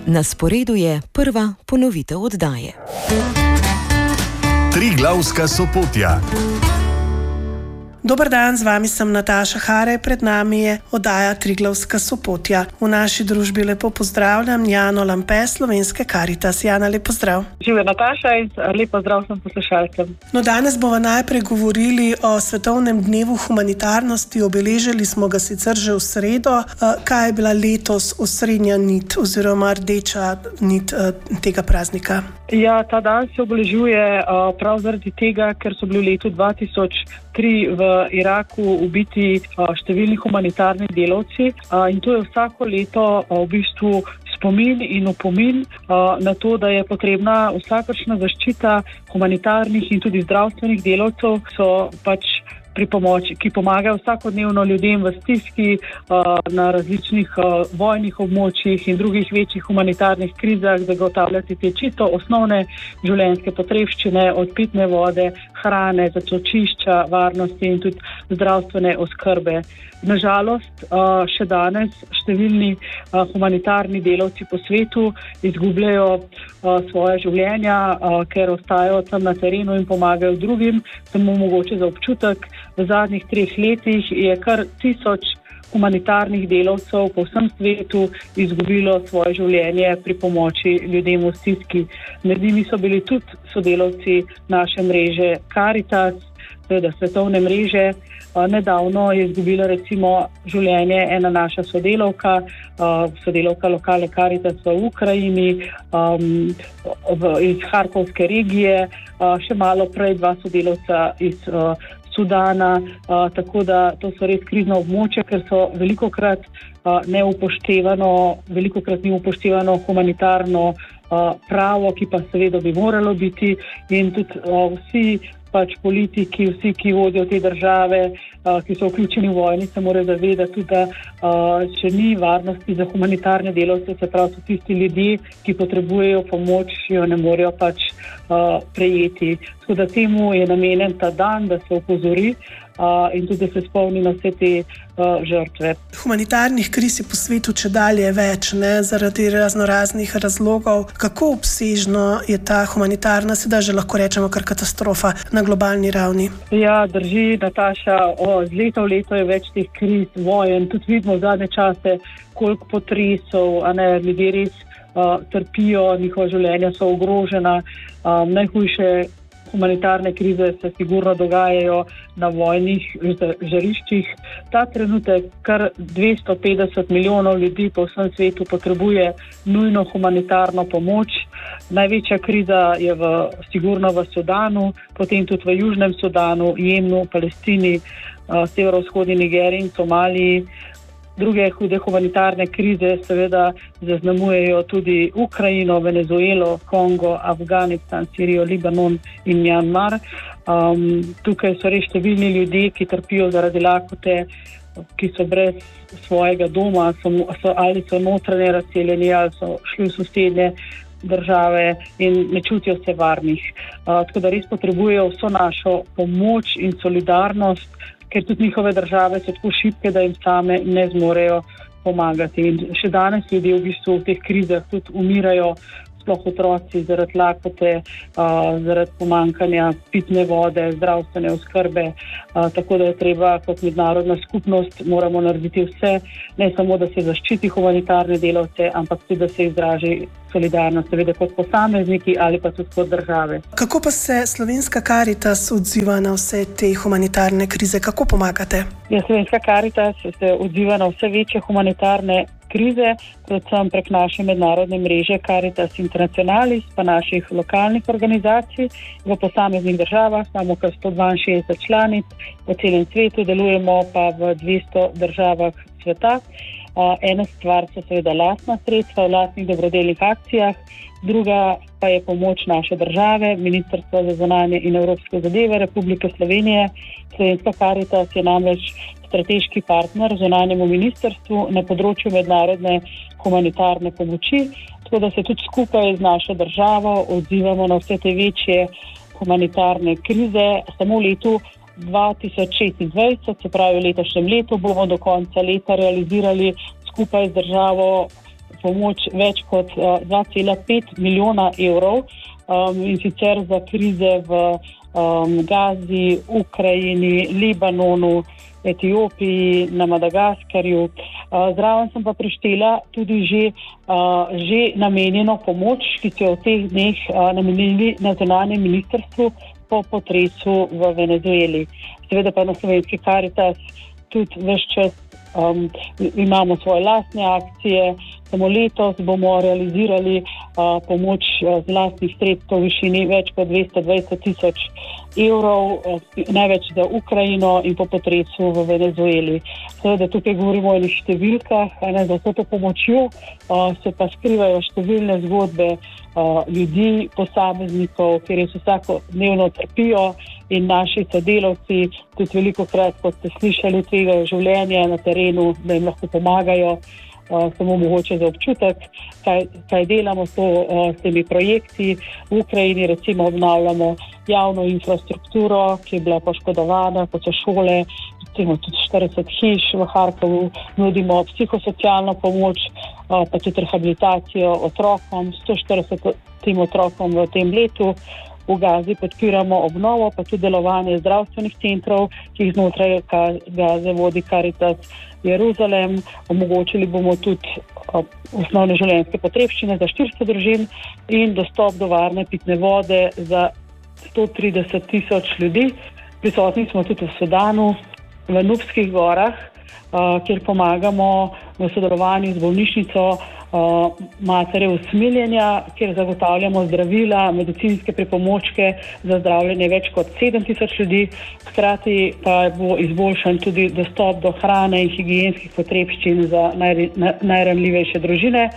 Na sporedu je prva ponovitev oddaje. Triglavska Sopotja. Dober dan, z vami sem Nataša Haraj, pred nami je oddaja Triglavska Sopotja. V naši družbi lepo pozdravljam Jano Lampe, Slovenske Karitas. Jana, lep pozdrav. Živijo Nataša in lep pozdrav vsem poslušalcem. No, danes bomo najprej govorili o Svetovnem dnevu humanitarnosti. Obeležili smo ga sicer že v sredo. Kaj je bila letos osrednja nit oziroma rdeča nit tega praznika? Ja, ta dan se obeležuje prav zaradi tega, ker so bili v letu 2003 v Iraku ubiti številni humanitarni delavci in to je vsako leto v bistvu spomin in opomin na to, da je potrebna vsakršna zaščita humanitarnih in tudi zdravstvenih delavcev, so pač ki pomagajo vsakodnevno ljudem v stiski na različnih vojnih območjih in drugih večjih humanitarnih krizah, zagotavljati te čisto osnovne življenjske potrebščine, od pitne vode, hrane, zatočišča, varnosti in tudi zdravstvene oskrbe. Nažalost, še danes številni humanitarni delavci po svetu izgubljajo svoje življenja, ker ostajajo tam na terenu in pomagajo drugim. Samo mogoče za občutek, v zadnjih 3 letih je kar 1000 humanitarnih delavcev po vsem svetu izgubilo svoje življenje pri pomoči ljudem v stiski. Med njimi so bili tudi sodelavci naše mreže Karitas, seveda svetovne mreže. Nedavno je izgubila recimo življenje ena naša sodelavka lokalne Karitas v Ukrajini, iz Harkovske regije, še malo prej 2 sodelavca iz Sudana, tako da to so res krizna območja, ker so velikokrat ni upoštevano humanitarno pravo, ki pa seveda bi moralo biti, in tudi vsi politiki, vsi, ki vodijo te države, ki so vključeni v vojni, se morajo zavedati tudi, da če ni varnosti za humanitarne delavce, se pravi so tisti ljudje, ki potrebujejo pomoč, jo ne morejo prejeti. Tako da temu je namenjen ta dan, da se opozori in tudi da se spomni na vse te žrtve. Humanitarnih kriz je po svetu čedalje več, zaradi raznoraznih razlogov. Kako obsežno je ta humanitarna, sedaj že lahko rečemo kar katastrofa na globalni ravni? Ja, drži, Nataša, z leta v leto je več teh kriz, vojen, tudi vidimo v zadnje čase, koliko potresov, ljudje res trpijo, njihova življenja so ogrožena. Najhujše humanitarne krize se sigurno dogajajo na vojnih žariščih. Ta trenutek kar 250 milijonov ljudi po vsem svetu potrebuje nujno humanitarno pomoč. Največja kriza je sigurno v Sudanu, potem tudi v Južnem Sudanu, Jemnu, Palestini, severovzhodni Nigeriji in Somaliji. Druge hude humanitarne krize seveda zaznamujejo tudi Ukrajino, Venezuelo, Kongo, Afganistan, Sirijo, Libanon in Mjanmar. Tukaj so res številni ljudje, ki trpijo zaradi lakote, ki so brez svojega doma, ali so notranje razseljeni, ali so šli v sosednje države in ne čutijo se varnih. Tako da res potrebujejo vso našo pomoč in solidarnost, ker tudi njihove države so tako šibke, da jim same ne zmorejo pomagati. In še danes ljudje v bistvu v teh krizah tudi umirajo, sploh otroci, zaradi lakote, zaradi pomankanja pitne vode, zdravstvene oskrbe. Tako da je treba kot mednarodna skupnost, moramo narediti vse, ne samo, da se zaščiti humanitarne delavce, ampak tudi, da se izraži solidarnost, seveda kot posamezniki ali pa tudi kot države. Kako pa se Slovenska Karitas odziva na vse te humanitarne krize? Kako pomagate? Ja, Slovenska Karitas se odziva na vse večje humanitarne krize, predvsem prek naše mednarodne mreže Caritas Internationalis, pa naših lokalnih organizacij v posameznih državah. Imamo kar 162 članic po celem svetu, delujemo pa v 200 državah sveta. Ena stvar so seveda lastna sredstva v lastnih dobrodelnih akcijah, druga pa je pomoč naše države, Ministrstva za zunanje in evropske zadeve Republike Slovenije. Slovenska Karitas je namreč strateški partner zunanjemu ministrstvu na področju mednarodne humanitarne pomoči, tako da se tudi skupaj z našo državo odzivamo na vse te večje humanitarne krize. Samo v letu 2026, se pravi v letošnjem letu, bomo do konca leta realizirali skupaj z državo pomoč več kot 2,5 milijona evrov in sicer za krize v Gazi, Ukrajini, Libanonu, Etiopiji, na Madagaskarju. Zraven sem pa preštela tudi že namenjeno pomoč, ki so jo v teh dneh namenili na zunanjem ministrstvu po potresu v Venezueli. Seveda pa na Slovenski Karitas tudi ves čas imamo svoje lastne akcije. Samo letos bomo realizirali pomoč z lastnih sredstev v višini več kot 220 tisoč evrov, največ za Ukrajino in po potresu v Venezueli. Seveda tukaj govorimo o številkah, za vso to pomočjo se pa skrivajo številne zgodbe ljudi, posameznikov, ki res vsakodnevno trpijo in naši sodelavci tudi velikokrat, kot ste slišali, tvegajo življenje na terenu, da jim lahko pomagajo. Samo mogoče za občutek, kaj delamo s temi projekti. V Ukrajini recimo obnavljamo javno infrastrukturo, ki je bila poškodovana, kot so šole, recimo tudi 40 hiš v Harkovu, nudimo psihosocialno pomoč, pa tudi rehabilitacijo otrokom, 140 tem otrokom v tem letu. V Gazi podpiramo obnovo, pa tudi delovanje zdravstvenih centrov, ki jih znotraj Gaze vodi Karitas Jeruzalem. Omogočili bomo tudi osnovne življenjske potrebščine za 400 družin in dostop do varne pitne vode za 130 tisoč ljudi. Prisotni smo tudi v Sudanu, v Nubskih gorah, kjer pomagamo v sodelovanju z bolnišnico matere usmiljenja, kjer zagotavljamo zdravila, medicinske pripomočke za zdravljenje več kot 7 tisoč ljudi. Hkrati pa bo izboljšan tudi dostop do hrane in higienskih potrebščin za najranljivejše družine.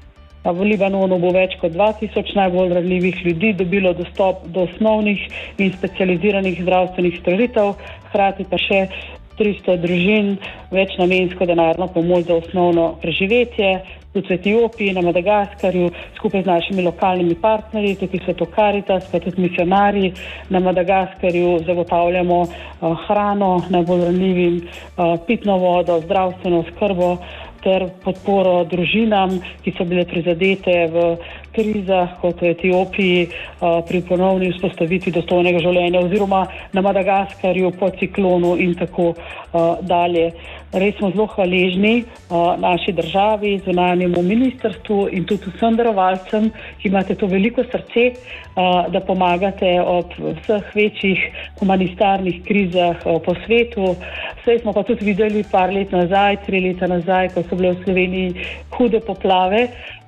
V Libanonu bo več kot 2000 najbolj ranljivih ljudi dobilo dostop do osnovnih in specializiranih zdravstvenih storitev, hkrati pa še 300 družin večnamensko denarno pomoč za osnovno preživetje. Tudi v Etiopiji, na Madagaskarju, skupaj z našimi lokalnimi partnerji, tukaj so to Karitas, pa tudi misionarji. Na Madagaskarju zagotavljamo hrano najbolj ranljivim, pitno vodo, zdravstveno oskrbo ter podporo družinam, ki so bile prizadete v krizah, kot v Etiopiji, pri ponovni vzpostavitvi dostojnega življenja, oziroma na Madagaskarju po ciklonu in tako dalje. Res smo zelo hvaležni naši državi, zunanjemu ministrstvu in tudi vsem darovalcem, ki imate to veliko srce, da pomagate ob vseh večjih humanitarnih krizah po svetu. Vse smo pa tudi videli par let nazaj, 3 leta nazaj, ko so bile v Sloveniji hude poplave,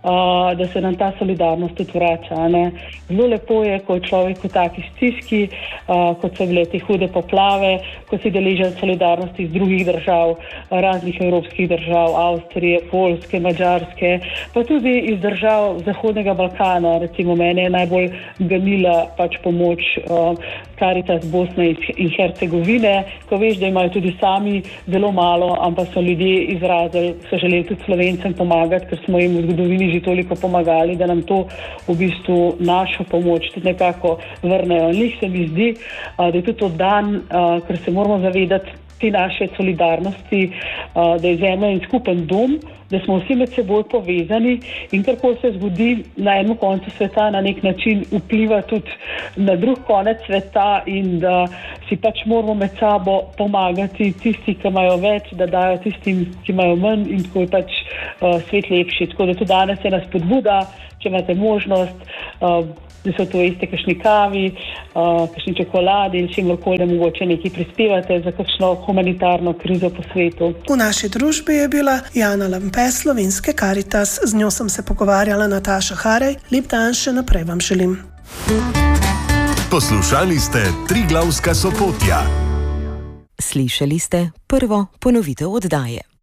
da se nam ta solidarnost tudi vrača. Zelo lepo je, ko je človek v taki stiski, kot so bile te hude poplave, ko si deležen solidarnosti iz drugih držav, raznih evropskih držav, Avstrije, Poljske, Madžarske, pa tudi iz držav Zahodnega Balkana. Recimo mene je najbolj ganila pomoč Karitas Bosne in Hercegovine, ko veš, da imajo tudi sami zelo malo, ampak so ljudje izrazili, so želeli tudi Slovencem pomagati, ker smo jim v zgodovini že toliko pomagali, da nam to v bistvu našo pomoč tudi nekako vrnejo. Njih se mi zdi, da je tudi to dan, ker se moramo zavedati te naše solidarnosti, da je zemlja in skupen dom, da smo vsi med seboj povezani in karkoli se zgodi na enem koncu sveta, na nek način vpliva tudi na drug konec sveta in da si moramo med sabo pomagati, tisti, ki imajo več, da dajo tistim, ki imajo manj, in tako je svet lepši. Tako da tudi danes je nas spodbuda, če imate možnost, da so to jeste kakšni kavi, kakšni čokoladi in čimkoli, da mogoče nekaj prispevate za kakšno humanitarno krizo po svetu. V naši družbi je bila Jana Lampe, Slovenske Karitas. Z njo sem se pogovarjala Nataša Harej. Lep dan še naprej vam želim. Poslušali ste Triglavska Sopotja. Slišali ste prvo ponovitev oddaje.